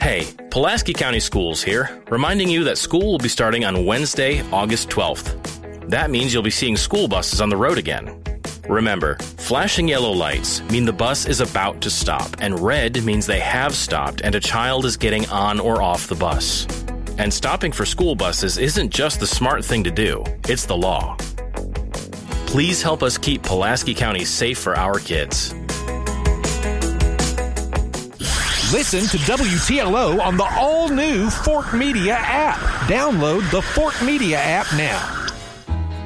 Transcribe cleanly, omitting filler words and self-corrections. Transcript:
Hey, Pulaski County Schools here, reminding you that school will be starting on Wednesday, August 12th. That means you'll be seeing school buses on the road again. Remember, flashing yellow lights mean the bus is about to stop, and red means they have stopped and a child is getting on or off the bus. And stopping for school buses isn't just the smart thing to do, it's the law. Please help us keep Pulaski County safe for our kids. Listen to WTLO on the all-new Fort Media app. Download the Fort Media app now.